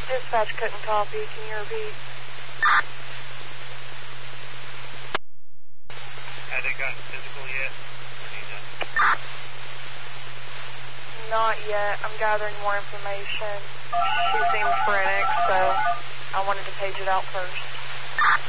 Dispatch couldn't copy. Can you repeat? Have they gotten physical yet? Not yet. I'm gathering more information. She seems frantic, so I wanted to page it out first.